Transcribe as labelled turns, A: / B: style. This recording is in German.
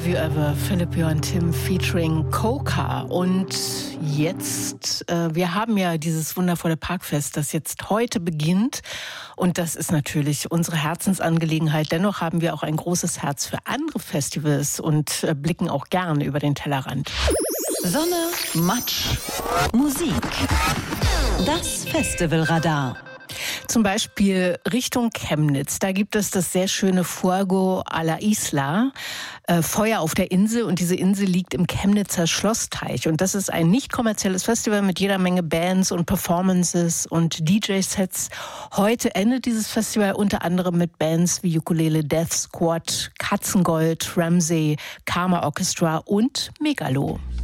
A: Have You Ever, Philipp Johann Timm featuring Coca. Und jetzt, wir haben ja dieses wundervolle Parkfest, das jetzt heute beginnt. Und das ist natürlich unsere Herzensangelegenheit. Dennoch haben wir auch ein großes Herz für andere Festivals und blicken auch gerne über den Tellerrand.
B: Sonne, Matsch, Musik. Das Festivalradar.
A: Zum Beispiel Richtung Chemnitz. Da gibt es das sehr schöne Fuego a la Isla, Feuer auf der Insel. Und diese Insel liegt im Chemnitzer Schlossteich. Und das ist ein nicht kommerzielles Festival mit jeder Menge Bands und Performances und DJ-Sets. Heute endet dieses Festival unter anderem mit Bands wie Ukulele Death Squad, Katzengold, Ramsey, Karma Orchestra und Megalo.